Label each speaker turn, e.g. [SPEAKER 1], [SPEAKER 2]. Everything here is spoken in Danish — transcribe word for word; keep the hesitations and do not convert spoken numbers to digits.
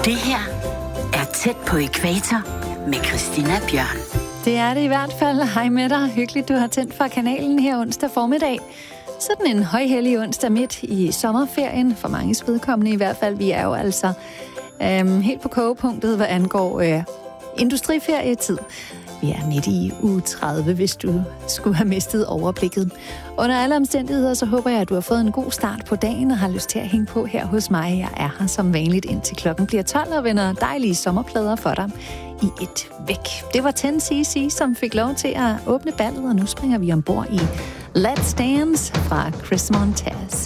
[SPEAKER 1] Det her er Tæt på ækvator med Christina Bjørn.
[SPEAKER 2] Det er det i hvert fald. Hej med dig. Hyggeligt, du har tændt for kanalen her onsdag formiddag. Sådan en højhellig onsdag midt i sommerferien, for mange vedkommende i hvert fald. Vi er jo altså øhm, helt på kogepunktet, hvad angår øh, industriferietid. Vi er midt i uge tredive, hvis du skulle have mistet overblikket. Under alle omstændigheder, så håber jeg, at du har fået en god start på dagen og har lyst til at hænge på her hos mig. Jeg er her som vanligt indtil klokken bliver tolv og vender dejlige sommerplader for dig i et væk. Det var ten C C, som fik lov til at åbne ballet, og nu springer vi ombord i Let's Dance fra Chris Montez.